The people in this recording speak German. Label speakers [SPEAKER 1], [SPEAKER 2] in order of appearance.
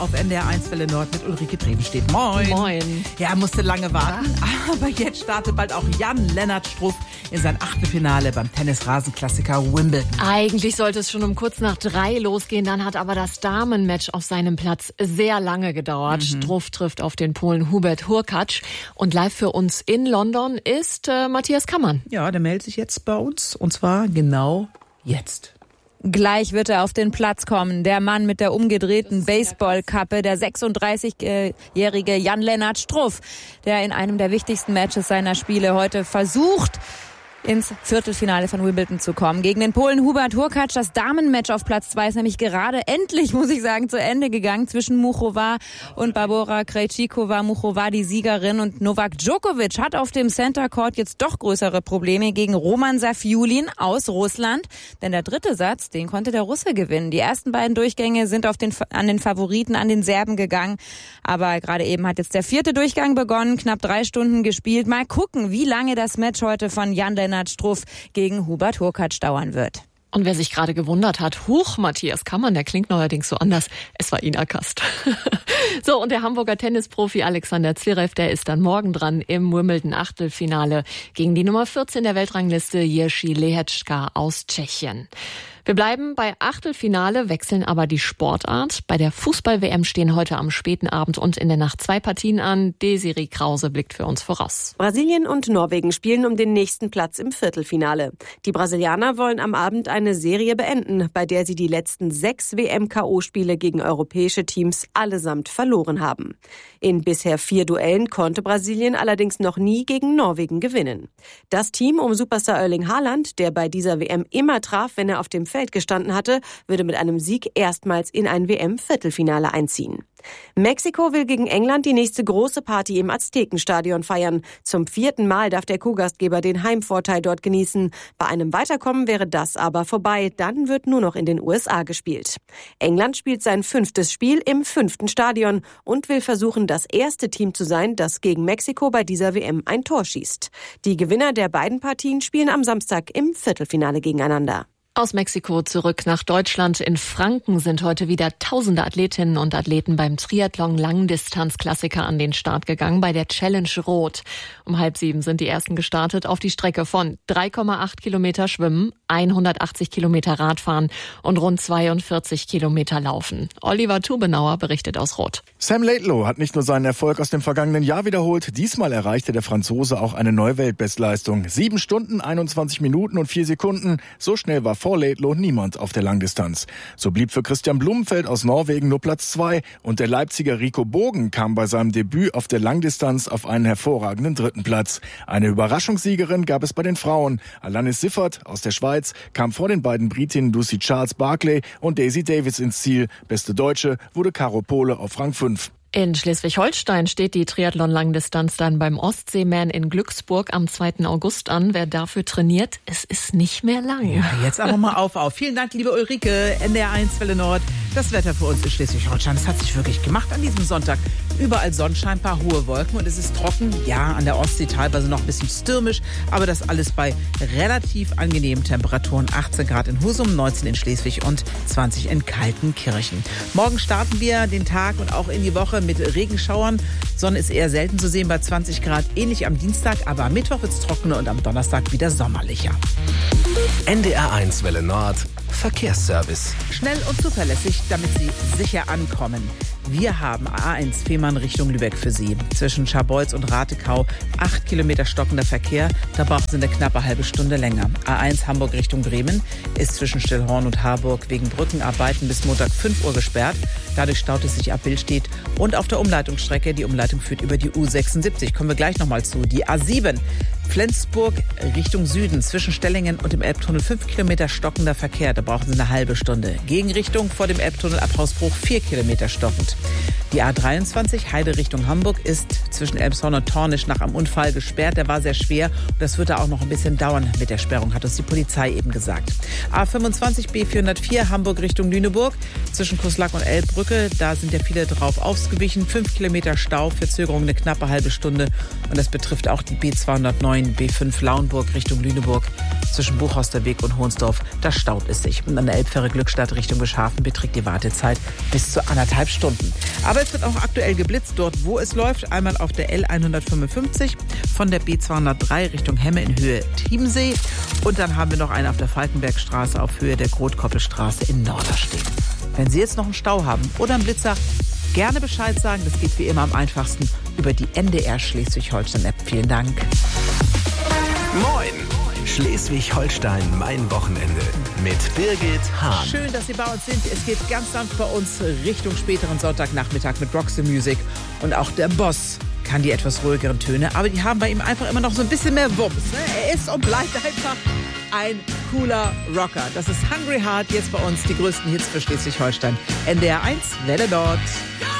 [SPEAKER 1] auf NDR 1 Welle Nord mit Ulrike Drevenstedt. Moin.
[SPEAKER 2] Moin.
[SPEAKER 1] Ja, musste lange warten, aber jetzt startet bald auch Jan-Lennart Struff in sein Achtelfinale beim Tennis-Rasenklassiker Wimbledon.
[SPEAKER 2] Eigentlich sollte es schon um kurz nach 3 losgehen, dann hat aber das Damenmatch auf seinem Platz sehr lange gedauert. Struff trifft auf den Polen Hubert Hurkacz und live für uns in London ist Matthias Kammann.
[SPEAKER 1] Ja, der meldet sich jetzt bei uns und zwar genau jetzt.
[SPEAKER 3] Gleich wird er auf den Platz kommen. Der Mann mit der umgedrehten Baseballkappe, der 36-jährige Jan-Lennart Struff, der in einem der wichtigsten Matches seiner Spiele heute versucht, ins Viertelfinale von Wimbledon zu kommen. Gegen den Polen Hubert Hurkacz. Das Damenmatch auf Platz 2 ist nämlich gerade endlich, muss ich sagen, zu Ende gegangen zwischen Muchova und Barbora Krejcikova. Muchova die Siegerin und Novak Djokovic hat auf dem Center Court jetzt doch größere Probleme gegen Roman Safiullin aus Russland. Denn der dritte Satz, den konnte der Russe gewinnen. Die ersten beiden Durchgänge sind an den Favoriten, an den Serben gegangen. Aber gerade eben hat jetzt der 4. Durchgang begonnen, knapp 3 Stunden gespielt. Mal gucken, wie lange das Match heute von Jan-Lennart Struff gegen Hubert Hurkacz dauern wird.
[SPEAKER 2] Und wer sich gerade gewundert hat, Matthias Kammann, der klingt neuerdings so anders, es war Ina Kast. So, und der Hamburger Tennisprofi Alexander Zverev, der ist dann morgen dran im Wimbledon-Achtelfinale gegen die Nummer 14 der Weltrangliste Jiří Lehečka aus Tschechien. Wir bleiben bei Achtelfinale, wechseln aber die Sportart. Bei der Fußball-WM stehen heute am späten Abend und in der Nacht 2 Partien an. Desiree Krause blickt für uns voraus.
[SPEAKER 4] Brasilien und Norwegen spielen um den nächsten Platz im Viertelfinale. Die Brasilianer wollen am Abend eine Serie beenden, bei der sie die letzten 6 WM-KO-Spiele gegen europäische Teams allesamt verloren haben. In bisher 4 Duellen konnte Brasilien allerdings noch nie gegen Norwegen gewinnen. Das Team um Superstar Erling Haaland, der bei dieser WM immer traf, wenn er auf dem Feld gestanden hatte, würde mit einem Sieg erstmals in ein WM-Viertelfinale einziehen. Mexiko will gegen England die nächste große Party im Aztekenstadion feiern. Zum 4. Mal darf der Kuhgastgeber den Heimvorteil dort genießen. Bei einem Weiterkommen wäre das aber vorbei. Dann wird nur noch in den USA gespielt. England spielt sein 5. Spiel im 5. Stadion und will versuchen, das erste Team zu sein, das gegen Mexiko bei dieser WM ein Tor schießt. Die Gewinner der beiden Partien spielen am Samstag im Viertelfinale gegeneinander.
[SPEAKER 2] Aus Mexiko zurück nach Deutschland. In Franken sind heute wieder tausende Athletinnen und Athleten beim Triathlon-Langdistanz-Klassiker an den Start gegangen bei der Challenge Rot. Um 6:30 sind die ersten gestartet auf die Strecke von 3,8 Kilometer Schwimmen, 180 Kilometer Radfahren und rund 42 Kilometer Laufen. Oliver Tubenauer berichtet aus Rot.
[SPEAKER 5] Sam Laidlow hat nicht nur seinen Erfolg aus dem vergangenen Jahr wiederholt, diesmal erreichte der Franzose auch eine neue Weltbestleistung. 7 Stunden, 21 Minuten und 4 Sekunden. So schnell war vor Laidlow niemand auf der Langdistanz. So blieb für Christian Blumenfeld aus Norwegen nur Platz 2 und der Leipziger Rico Bogen kam bei seinem Debüt auf der Langdistanz auf einen hervorragenden 3. Platz. Eine Überraschungssiegerin gab es bei den Frauen. Alanis Siffert aus der Schweiz kam vor den beiden Britinnen Lucy Charles-Barclay und Daisy Davis ins Ziel. Beste Deutsche wurde Caro Pohle auf Rang 5.
[SPEAKER 2] In Schleswig-Holstein steht die Triathlon-Langdistanz dann beim Ostseeman in Glücksburg am 2. August an. Wer dafür trainiert, es ist nicht mehr lang.
[SPEAKER 1] Ja, jetzt aber mal auf. Vielen Dank, liebe Ulrike. NDR 1 Welle Nord. Das Wetter für uns in Schleswig-Holstein, das hat sich wirklich gemacht an diesem Sonntag. Überall Sonnenschein, paar hohe Wolken und es ist trocken. Ja, an der Ostsee teilweise noch ein bisschen stürmisch, aber das alles bei relativ angenehmen Temperaturen. 18 Grad in Husum, 19 in Schleswig und 20 in Kaltenkirchen. Morgen starten wir den Tag und auch in die Woche mit Regenschauern. Sonne ist eher selten zu sehen bei 20 Grad, ähnlich am Dienstag, aber am Mittwoch wird es trockener und am Donnerstag wieder sommerlicher.
[SPEAKER 6] NDR 1 Welle Nord, Verkehrsservice.
[SPEAKER 1] Schnell und zuverlässig, damit Sie sicher ankommen. Wir haben A1 Fehmarn Richtung Lübeck für Sie. Zwischen Scharbeutz und Ratekau 8 Kilometer stockender Verkehr. Da brauchen Sie eine knappe halbe Stunde länger. A1 Hamburg Richtung Bremen ist zwischen Stillhorn und Harburg wegen Brückenarbeiten bis Montag 5 Uhr gesperrt. Dadurch staut es sich ab Billstedt. Und auf der Umleitungsstrecke, die Umleitung führt über die U76. Kommen wir gleich nochmal zu. Die A7 Flensburg Richtung Süden zwischen Stellingen und dem Elbtunnel 5 Kilometer stockender Verkehr. Da brauchen Sie eine halbe Stunde. Gegenrichtung vor dem Elbtunnel ab Hausbruch 4 Kilometer stockend. Die A23 Heide Richtung Hamburg ist zwischen Elmshorn und Tornisch nach einem Unfall gesperrt. Der war sehr schwer und das wird da auch noch ein bisschen dauern mit der Sperrung, hat uns die Polizei eben gesagt. A25 B404 Hamburg Richtung Lüneburg zwischen Kuslack und Elbbrücke. Da sind ja viele drauf ausgewichen. 5 Kilometer Stau, Verzögerung eine knappe halbe Stunde. Und das betrifft auch die B209 B5 Lauenburg Richtung Lüneburg zwischen Buchhorsterweg und Hohnsdorf. Da staut es sich. Und an der Elbfähre Glückstadt Richtung Bischhafen beträgt die Wartezeit bis zu 1,5 Stunden. Aber es wird auch aktuell geblitzt, dort wo es läuft. Einmal auf der L155 von der B203 Richtung Hemme in Höhe Chiemsee. Und dann haben wir noch eine auf der Falkenbergstraße auf Höhe der Grotkoppelstraße in Norderstedt. Wenn Sie jetzt noch einen Stau haben oder einen Blitzer, gerne Bescheid sagen. Das geht wie immer am einfachsten über die NDR Schleswig-Holstein-App. Vielen Dank.
[SPEAKER 6] Moin! Schleswig-Holstein, mein Wochenende mit Birgit Hahn.
[SPEAKER 1] Schön, dass Sie bei uns sind. Es geht ganz sanft bei uns Richtung späteren Sonntagnachmittag mit Roxy Music. Und auch der Boss kann die etwas ruhigeren Töne, aber die haben bei ihm einfach immer noch so ein bisschen mehr Wumms. Ne? Er ist und bleibt einfach ein cooler Rocker. Das ist Hungry Heart, jetzt bei uns die größten Hits für Schleswig-Holstein. NDR 1, Welle Nord.